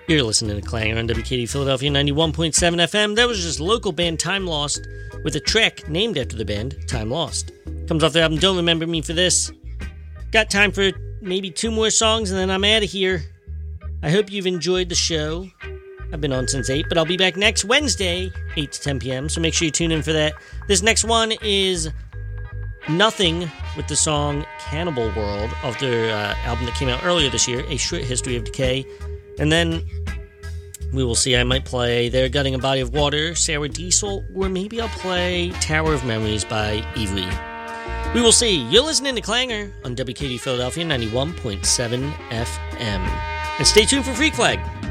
You're listening to Clanger on WKD Philadelphia 91.7 FM. That was just local band Time Lost with a track named after the band, Time Lost. Comes off their album Don't Remember Me for This. Got time for maybe 2 more songs and then I'm out of here. I hope you've enjoyed the show. I've been on since 8, but I'll be back next Wednesday, 8 to 10 p.m., so make sure you tune in for that. This next one is Nothing with the song Cannibal World off their album that came out earlier this year, A Short History of Decay. And then we will see, I might play They're Gutting a Body of Water, Sarah Diesel, or maybe I'll play Tower of Memories by Ivry. We will see. You're listening to Clanger on WKD Philadelphia 91.7 FM. And stay tuned for Freak Flag.